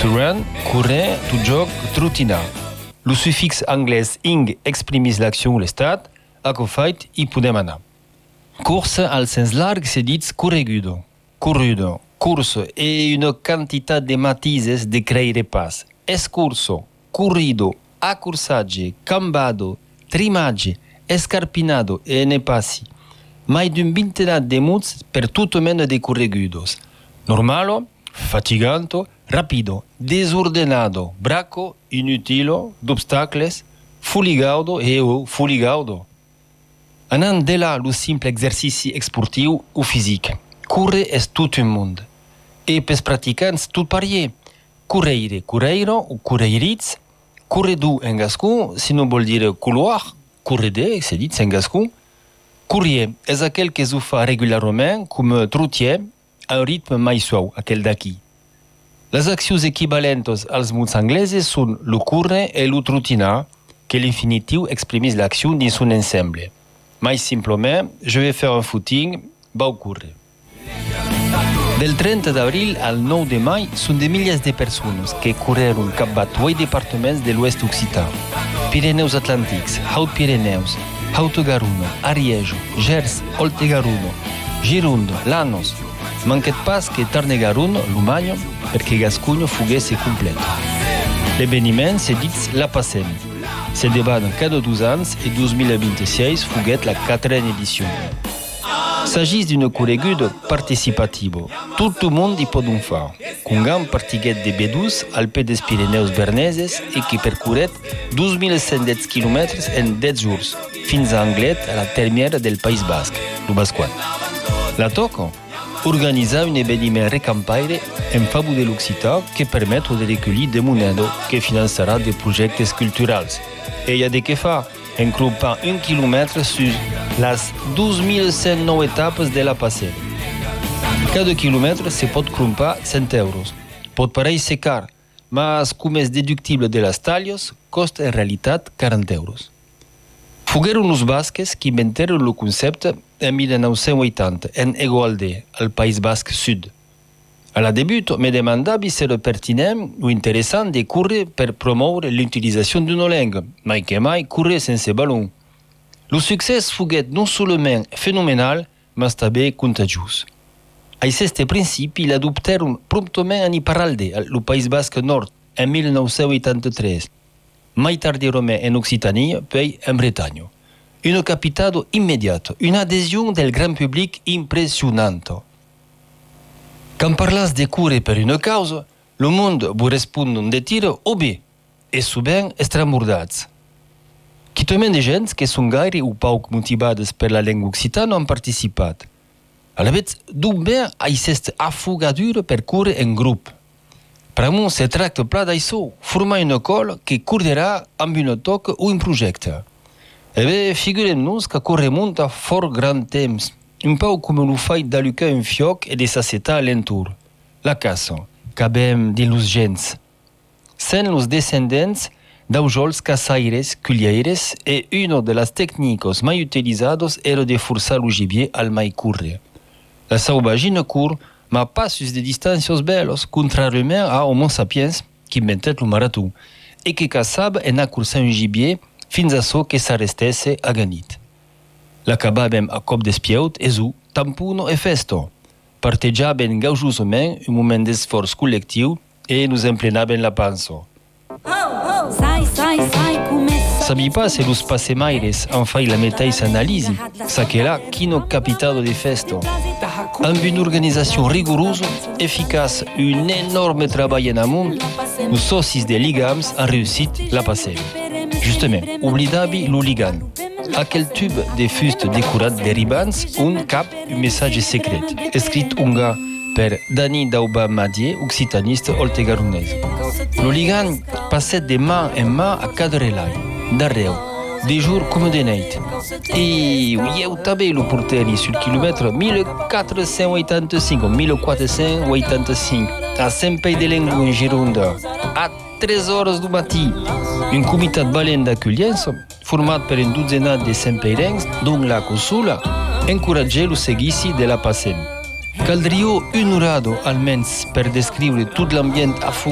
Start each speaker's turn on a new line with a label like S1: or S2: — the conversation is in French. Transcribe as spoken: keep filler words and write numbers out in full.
S1: To run, courir, to jog, trotinar. Le suffixe anglès ing exprimis l'action ou l'estat, a que fait i podem anar. Cursa al sens larg se dit corregudo, corrido, curso e una quantità de matises de creire pas. Escurso, corrido, accursagge, cambado, trimagge, escarpinado e ne passi. Mai d'un vintenat de mots per tutto meno de corregudos. Normalo, fatiganto, rapido, desordenado, braco, inutilo, d'obstacles, fuligaudo e o fuligaudo. Anant de là lo simple exercici esportiu o fisic. Curre és tot un mond. E pes praticants tot parier. Correire, correiro o correiritz, corredu en gascon, si no vol dire couloir, correder, se dit en gascon. Courrier és aquel que ho fa regularment com trotier a un ritme mai suau, aquel d'aquí. Les accions equivalentes als mots angleses són lo curre e lo trotinar, que l'infinitiu exprimis l'action dins son ensemble. Mais simplement, je vais faire un footing, vau curre. Del trenta d'abril al nou de mai són de milers de persones que correron cap a dos departaments de l'Oest Occità. Pirineus Atlàntics, Haut Pirineus, Haute Garonne, Ariejo, Gers, Olte Garonne, Gironde, Lanos. Manquet pas que Tarn e Garonne, l'Umagno, perché Gascugno fuguesse complet. L'eveniment se dit la Passem. Se debat cada dos ans e dos mil vint-i-sis fuguet la quatrième édition. S'agit d'une correguda participativa. Tot el món hi pot un fa. Cungam partiguet de Bedús al pe des Pirineus Berneses e que percorret dos mil cent deu quilòmetres en deu jours, fins a Anglet, a la termière del País Basc, lo Basquat. La toca organitzar un eveniment recampaire en favor de l'Occità que permet de recollir de moneda que finançarà de projectes culturals. E hi ha de què fa, encrompant un quilòmetre sur les dos mil cent nou etapes de la Passem. Cada quilòmetre se pot crompar cent euros. Pot parèixer car, mas com és deductible de les talles, costa en realitat quaranta euros. Fugueron los basques que inventaren el concepte en mil nou-cents vuitanta en Egualde, al País Basc Sud. A la debut, me demandavi si era pertinent o interessant de córrer per promoure l'utilització d'una llengua, mai que mai córrer sense ballon. El succés fuguet non solament fenomenal, mas també contagiós. A aquest principi l'adoptaren promptament en Iparralde, al País Basc Nord, en mil nou-cents vuitanta-tres. Mai tardièrement en Occitania, poi en Bretagna. Una capitale immediata, una adhésion del grand public impressionante. Quand parlas de cure per una causa, le monde vous répond de tiro o bé, e souvent estramordats. Quitament de gens que són gaire o poc motivades per la llengua occitana han participat. A la vegada, d'on ve aquesta afogadura per cure en grup. Per a mi se tracta pla d'això, formar una colla que correrà amb una toca o un projecte. E bé, figurem-nos que remunta fort grand temps, un peu com el fet d'allucar un fioc e de s'assetar a l'entour. La casa, cabem de los gens. Sen los descendents d'aujols caçaires, culiaires, e una de les tècniques mai utilitzades era de forçar el gibier al mai curre. La sauvagina cur, ma pas sus de distàncies beles, contrairement a Homo sapiens, qui inventet el marató, e que caçava en accursar un gibier fins a so que s'arrestesse aganit. L'acabàvem a cop d'espiaut e zu, tampuno e festo. Partejàvem gaujosament un moment d'esforç col·lectiu e nos emplenaven la pansa. Sabi pas se los passemaires han fai la mateixa anàlisi, sa que là, quino capitado de festo. Amb una organització rigorosa, eficaç, un enorme treball en amont, els socis de Ligams han réussit la Passem. Justement, oblidavi lo Ligan. Aquel tube de fuste decorat de ribans, un cap, un messatge secret, escrit unga per Dani Dauba-Madier, occitanista oltegaronès. Lo Ligan passet de mà en mà a cada relai, d'arreu, de jour com de nit. E eu també lo porteri sul quilòmetre mil quatre-cents vuitanta-cinc o mil quatre-cents vuitanta-cinc, a Saint-Pei de l'Engrou en Gironde, a tres hores du matí. Un comitat valent d'acollença, format per un dotzenat de saint-peirencs, dont la consola, encoratge lo seguici de la Passem. Caldria un horado almenys per descriure tot l'ambient